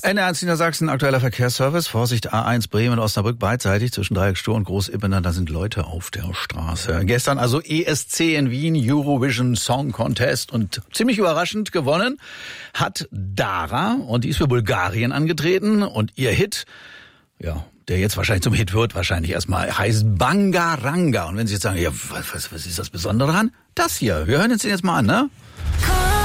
NDR1 Niedersachsen, aktueller Verkehrsservice. Vorsicht, A1 Bremen, Osnabrück beidseitig zwischen Dreieckstor und Großippener. Da sind Leute auf der Straße. Gestern also ESC in Wien, Eurovision Song Contest. Und ziemlich überraschend gewonnen hat Dara. Und die ist für Bulgarien angetreten. Und ihr Hit, ja, der jetzt wahrscheinlich zum Hit wird, wahrscheinlich erstmal, heißt Bangaranga. Und wenn Sie jetzt sagen, ja, was ist das Besondere daran? Das hier. Wir hören uns den jetzt mal an, ne?